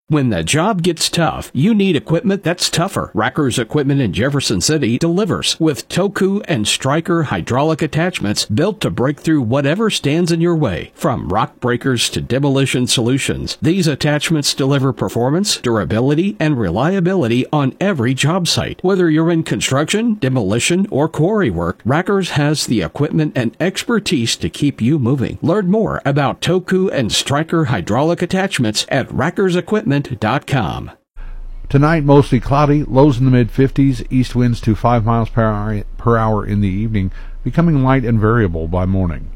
When the job gets tough, you need equipment that's tougher. Racker's Equipment in Jefferson City delivers with Toku and Stryker hydraulic attachments built to break through whatever stands in your way. From rock breakers to demolition solutions, these attachments deliver performance, durability, and reliability on every job site. Whether you're in construction, demolition, or quarry work, Racker's has the equipment and expertise to keep you moving. Learn more about Toku and Stryker hydraulic attachments at rackersequipment.com. Tonight, mostly cloudy, lows in the mid-50s, east winds to 5 miles per hour in the evening, becoming light and variable by morning.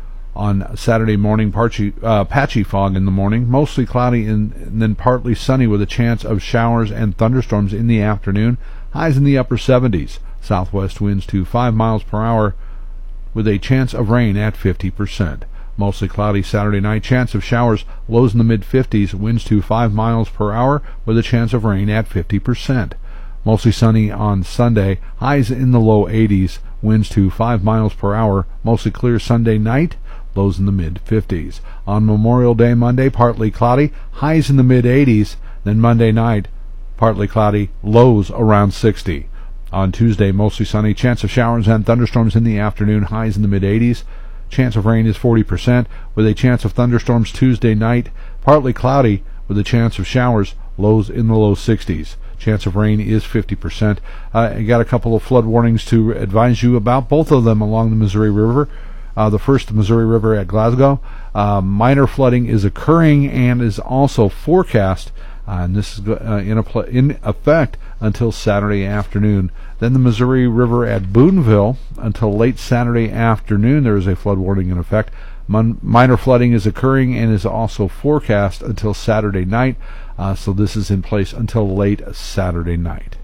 On Saturday morning, patchy fog in the morning, mostly cloudy and then partly sunny with a chance of showers and thunderstorms in the afternoon, highs in the upper 70s, southwest winds to 5 miles per hour with a chance of rain at 50%. Mostly cloudy Saturday night, chance of showers, lows in the mid-50s, winds to 5 miles per hour with a chance of rain at 50%. Mostly sunny on Sunday, highs in the low 80s, winds to 5 miles per hour, mostly clear Sunday night, lows in the mid-50s. On Memorial Day Monday, partly cloudy, highs in the mid-80s, then Monday night, partly cloudy, lows around 60. On Tuesday, mostly sunny, chance of showers and thunderstorms in the afternoon, highs in the mid-80s. Chance of rain is 40%, with a chance of thunderstorms Tuesday night, partly cloudy, with a chance of showers, lows in the low 60s. Chance of rain is 50%. I got a couple of flood warnings to advise you about, both of them along the Missouri River. The first, the Missouri River at Glasgow. Minor flooding is occurring and is also forecast, and this is in effect until Saturday afternoon. Then the Missouri River at Boonville until late Saturday afternoon. There is a flood warning in effect. Minor flooding is occurring and is also forecast until Saturday night. So this is in place until late Saturday night.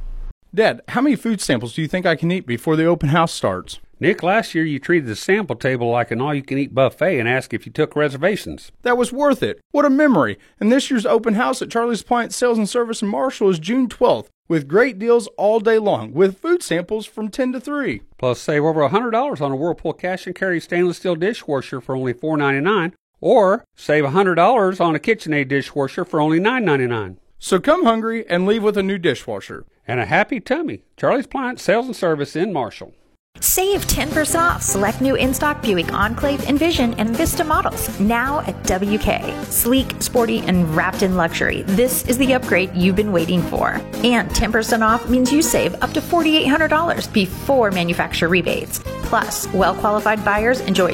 Dad, how many food samples do you think I can eat before the open house starts? Nick, last year you treated the sample table like an all-you-can-eat buffet and asked if you took reservations. That was worth it. What a memory. And this year's open house at Charlie's Appliance Sales and Service in Marshall is June 12th, with great deals all day long, with food samples from 10 to 3. Plus, save over $100 on a Whirlpool cash and carry stainless steel dishwasher for only $4.99, or save $100 on a KitchenAid dishwasher for only $9.99. So come hungry and leave with a new dishwasher. And a happy tummy. Charlie's Appliance Sales and Service in Marshall. Save 10% off select new in-stock Buick Enclave, Envision, and Vista models now at WK. Sleek, sporty, and wrapped in luxury. This is the upgrade you've been waiting for. And 10% off means you save up to $4,800 before manufacturer rebates. Plus, well-qualified buyers enjoy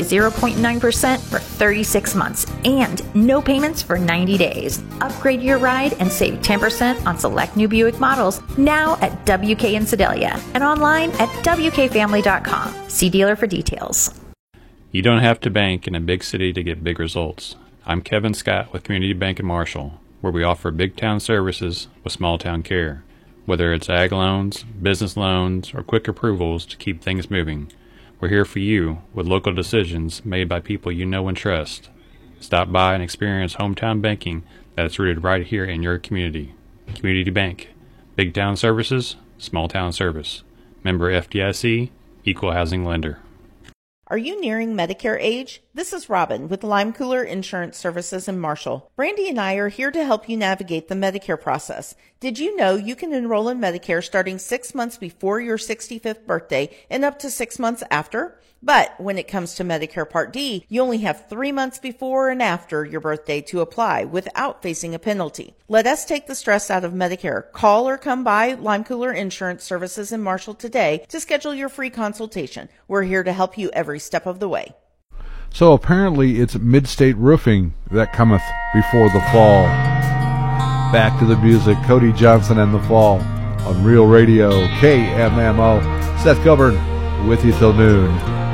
0.9% for 36 months and no payments for 90 days. Upgrade your ride and save 10% on select new Buick models now at WK in Sedalia and online at WKFamily.com. See dealer for details. You don't have to bank in a big city to get big results. I'm Kevin Scott with Community Bank in Marshall, where we offer big town services with small town care. Whether it's ag loans, business loans, or quick approvals to keep things moving, we're here for you with local decisions made by people you know and trust. Stop by and experience hometown banking that's rooted right here in your community. Community Bank. Big town services, small town service. Member FDIC, Equal Housing Lender. Are you nearing Medicare age? This is Robin with Lime Cooler Insurance Services in Marshall. Brandy and I are here to help you navigate the Medicare process. Did you know you can enroll in Medicare starting 6 months before your 65th birthday and up to 6 months after? But when it comes to Medicare Part D, you only have 3 months before and after your birthday to apply without facing a penalty. Let us take the stress out of Medicare. Call or come by Lime Cooler Insurance Services in Marshall today to schedule your free consultation. We're here to help you every step of the way. So apparently it's Mid-State Roofing that cometh before the fall. Back to the music, Cody Johnson and the Fall on Real Radio, KMMO. Seth Gilbert with you till noon.